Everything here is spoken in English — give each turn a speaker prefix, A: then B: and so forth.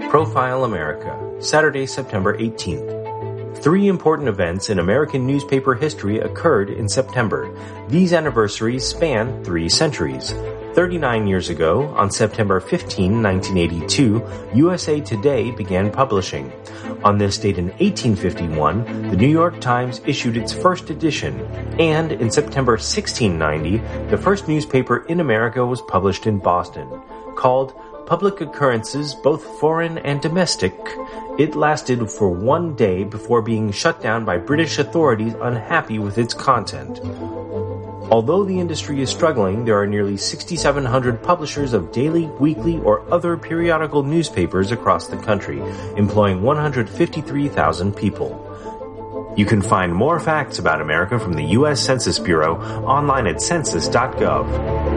A: Profile America, Saturday, September 18th. 3 important events in American newspaper history occurred in September. These anniversaries span 3 centuries. 39 years ago, on September 15, 1982, USA Today began publishing. On this date in 1851, the New York Times issued its first edition, and in September 1690, the first newspaper in America was published in Boston. Called Public Occurrences, both foreign and domestic, it lasted for 1 day before being shut down by British authorities unhappy with its content. Although the industry is struggling, there are nearly 6,700 publishers of daily, weekly, or other periodical newspapers across the country, employing 153,000 people. You can find more facts about America from the U.S. Census Bureau online at census.gov.